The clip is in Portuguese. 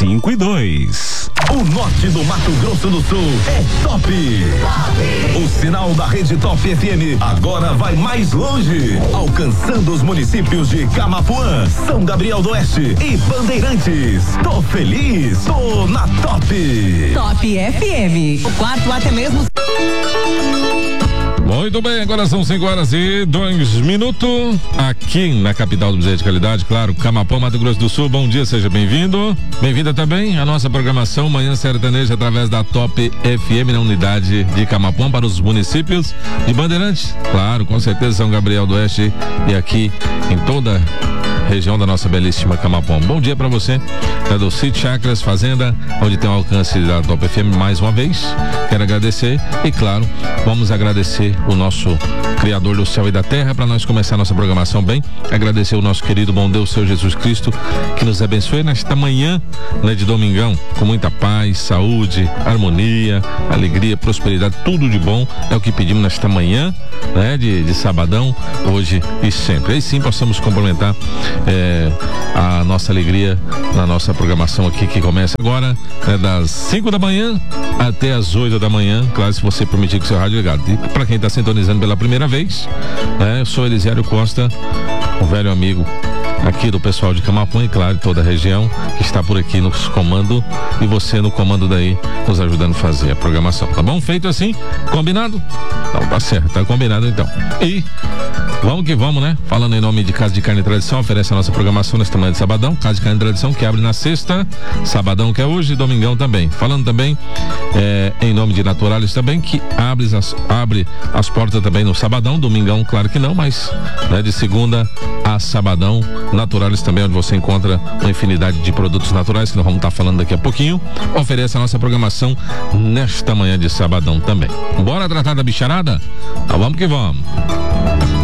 5 e 2. O norte do Mato Grosso do Sul é top. O sinal da Rede Top FM agora vai mais longe, alcançando os municípios de Camapuã, São Gabriel do Oeste e Bandeirantes. Tô feliz, tô na Top. Top FM, o quarto até mesmo. Muito bem, agora são 5h02 aqui na capital do Bezerra de Qualidade, claro, Camapuã, Mato Grosso do Sul. Bom dia, seja bem-vindo. Bem-vinda também à nossa programação Manhã Sertaneja através da Top FM na unidade de Camapuã para os municípios de Bandeirantes, claro, com certeza São Gabriel do Oeste e aqui em toda região da nossa belíssima Camapuã. Bom dia para você, da do Sítio Chacras Fazenda, onde tem o alcance da Top FM mais uma vez. Quero agradecer e, claro, vamos agradecer o nosso Criador do céu e da terra para nós começar nossa programação bem. Agradecer o nosso querido bom Deus, Senhor Jesus Cristo, que nos abençoe nesta manhã, né, de domingão, com muita paz, saúde, harmonia, alegria, prosperidade, tudo de bom é o que pedimos nesta manhã, né, de sabadão, hoje e sempre. Aí sim possamos complementar a nossa alegria na nossa programação aqui, que começa agora, né, das 5 da manhã até as 8 da manhã, claro, se você permitir que o seu rádio ligado. E para quem está sintonizando pela primeira vez, né, eu sou Elisiário Costa, um velho amigo aqui do pessoal de Camapuã e, claro, toda a região que está por aqui nos comando, e você no comando daí, nos ajudando a fazer a programação, tá bom? Feito assim? Combinado? Então tá certo, tá combinado então. E vamos que vamos, né? Falando em nome de Casa de Carne e Tradição, oferece a nossa programação nesta manhã de sabadão. Casa de Carne e Tradição, que abre na sexta, sabadão que é hoje, domingão também. Falando também em nome de Naturalis também, que abre as portas também no sabadão, domingão claro que não, mas, né, de segunda a sabadão. Naturalis também, onde você encontra uma infinidade de produtos naturais que nós vamos estar falando daqui a pouquinho. Oferece a nossa programação nesta manhã de sabadão também. Bora tratar da bicharada? Então vamos que vamos.